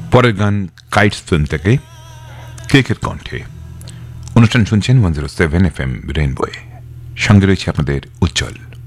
পরের গান kites film থেকে কেকের কণ্ঠে। অনুষ্ঠান শুনছেন 107 FM রেইনবোয়ে। সঙ্গে রয়েছে আপনাদের উজ্জ্বল।